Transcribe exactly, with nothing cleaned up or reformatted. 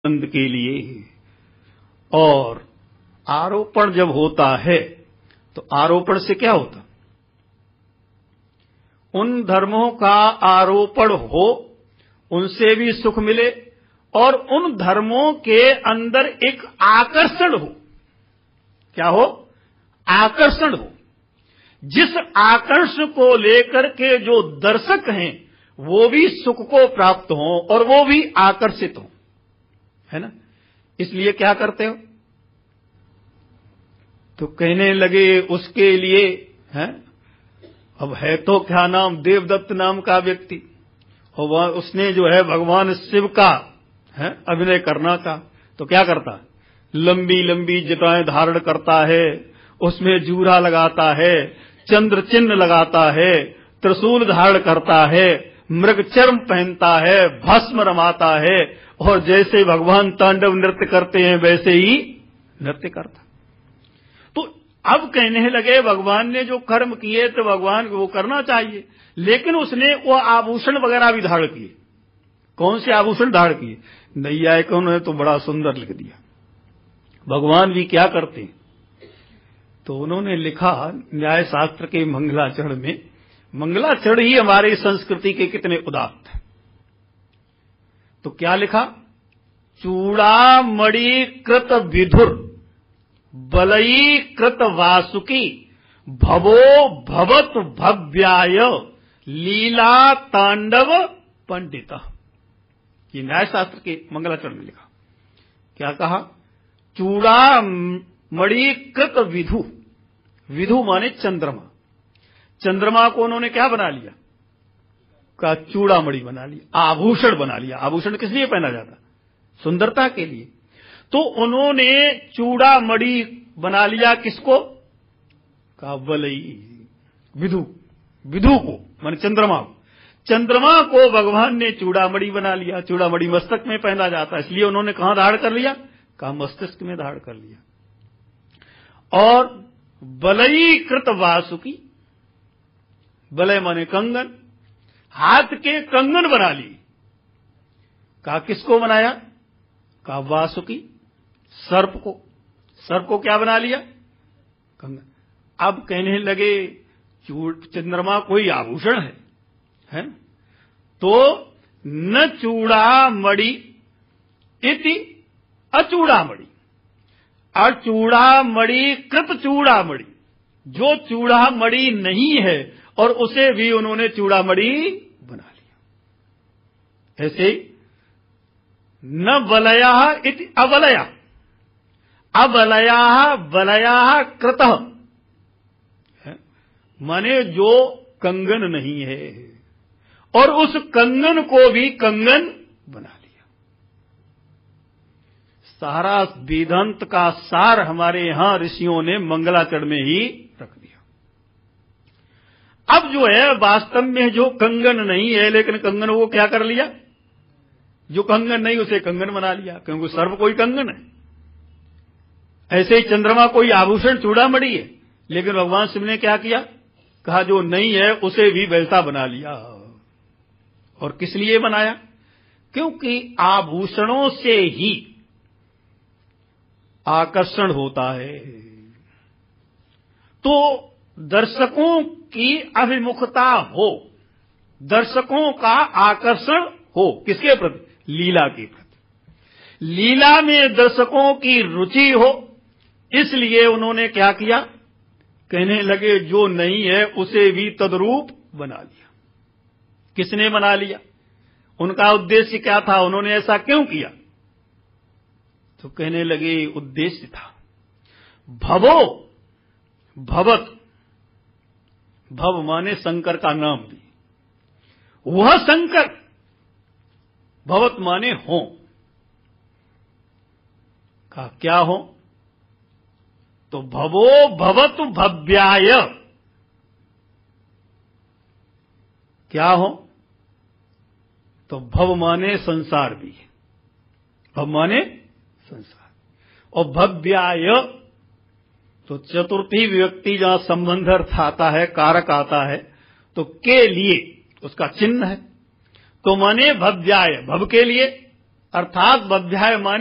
आनंद के लिए। और आरोपण जब होता है तो आरोपण से क्या होता? उन धर्मों का आरोपण हो, उनसे भी सुख मिले और उन धर्मों के अंदर एक आकर्षण हो। क्या हो? आकर्षण हो। जिस आकर्षण को लेकर के जो दर्शक हैं वो भी सुख को प्राप्त हों और वो भी आकर्षित हों, है ना? इसलिए क्या करते हो? तो कहने लगे उसके लिए, हैं? अब है तो क्या नाम, देवदत्त नाम का व्यक्ति, और वह उसने जो है भगवान शिव का है अभिनय करना था, तो क्या करता? लंबी लंबी जटाएं धारण करता है, उसमें जूरा लगाता है, चंद्र चिन्ह लगाता है, त्रिशूल धारण करता है, मृग चर्म पहनता है, भस्म रमाता है, और जैसे भगवान तांडव नृत्य करते हैं वैसे ही नृत्य करता। तो अब कहने लगे भगवान ने जो कर्म किए तो भगवान को वो करना चाहिए, लेकिन उसने वो आभूषण वगैरह भी धारण किए। कौन से आभूषण धारण किए? नैयायिकों ने तो बड़ा सुंदर लिख दिया। भगवान भी क्या करते? तो उन्होंने लिखा न्याय शास्त्र के मंगलाचरण में, मंगलाचरण ही हमारी संस्कृति के कितने उदात्त हैं। तो क्या लिखा? चूड़ामणि कृत विधुर बलई कृत वासुकी भवो भवत भव्याय लीला तांडव पंडित। ये न्याय शास्त्र के मंगलाचरण में लिखा। क्या कहा? चूड़ामणि कृत विधु, विधु माने चंद्रमा। चंद्रमा को उन्होंने क्या बना लिया? का चूड़ामणि बना लिया, आभूषण बना लिया। आभूषण किस लिए पहना जाता? सुंदरता के लिए। तो उन्होंने चूड़ामणि बना लिया किसको? का बलई, विधु, विधु को माने चंद्रमा को। चंद्रमा को भगवान ने चूड़ामणि बना लिया। चूड़ामणि मस्तक में पहना जाता, इसलिए उन्होंने कहां धारण कर लिया? का मस्तिष्क में धारण कर लिया। और बलई कृत वासुकी, बलय माने कंगन, हाथ के कंगन बना लिए। का किसको बनाया? का वासुकी, सर्प को। सर्प को क्या बना लिया? कंगन। अब कहने लगे चंद्रमा कोई आभूषण है, है? तो न चूड़ामणि इति अचूड़ामणि, अचूड़ामणि कृत चूड़ामणि, जो चूड़ामणि नहीं है और उसे भी उन्होंने चूड़ामणि बना लिया। ऐसे न बलया इति अबलया, अबलया बलया कृतः, माने जो कंगन नहीं है और उस कंगन को भी कंगन बना लिया। सारा वेदांत का सार हमारे यहां ऋषियों ने मंगलाचरण में ही रख दिया। अब जो है वास्तव में जो कंगन नहीं है, लेकिन कंगन वो क्या कर लिया? जो कंगन नहीं उसे कंगन बना लिया, क्योंकि सर्व कोई कंगन है। ऐसे ही चंद्रमा कोई आभूषण चूड़ामणि है, लेकिन भगवान शिव ने क्या किया? कहा जो नहीं है उसे भी वैसा बना लिया। और किस लिए बनाया? क्योंकि आभूषणों से ही आकर्षण होता है। तो दर्शकों की अभिमुखता हो, दर्शकों का आकर्षण हो, किसके प्रति? लीला के प्रति। लीला में दर्शकों की रुचि हो, इसलिए उन्होंने क्या किया? कहने लगे जो नहीं है उसे भी तद्रूप बना लिया। किसने बना लिया? उनका उद्देश्य क्या था? उन्होंने ऐसा क्यों किया? तो कहने लगे उद्देश्य था भवो भवत, भव माने शंकर का नाम भी, वह शंकर, भवत माने हो। का क्या हो? तो भवो भवत भव्याय, क्या हो? तो भव माने संसार भी, भव माने संसार, और भव्याय तो चतुर्थी विभक्ति जहां संबंध अर्थ आता है, कारक आता है, तो के लिए उसका चिन्ह है। तो माने भव्याय, भव के लिए, अर्थात बध्याय माने